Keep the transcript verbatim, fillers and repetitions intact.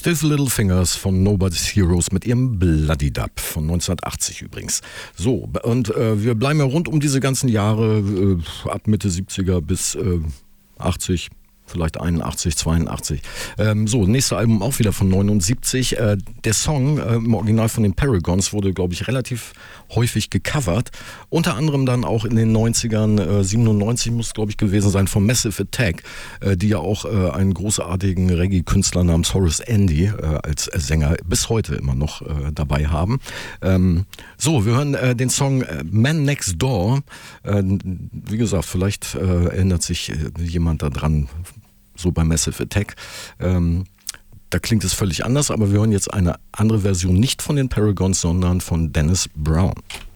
Stiff Little Fingers von Nobody's Heroes mit ihrem Bloody Dub von neunzehnhundertachtzig übrigens. So, und äh, wir bleiben ja rund um diese ganzen Jahre, äh, ab Mitte siebziger bis äh, achtzig, vielleicht einundachtzig, zweiundachtzig. Ähm, so, nächste Album auch wieder von neunundsiebzig. Äh, der Song äh, im Original von den Paragons wurde, glaube ich, relativ häufig gecovert. Unter anderem dann auch in den neunzigern, äh, siebenundneunzig muss glaube ich gewesen sein, von Massive Attack, äh, die ja auch äh, einen großartigen Reggae-Künstler namens Horace Andy äh, als Sänger bis heute immer noch äh, dabei haben. Ähm, so, wir hören äh, den Song äh, Man Next Door. Äh, wie gesagt, vielleicht äh, erinnert sich äh, jemand daran, so bei Massive Attack. Ähm, da klingt es völlig anders, aber wir hören jetzt eine andere Version, nicht von den Paragons, sondern von Dennis Brown.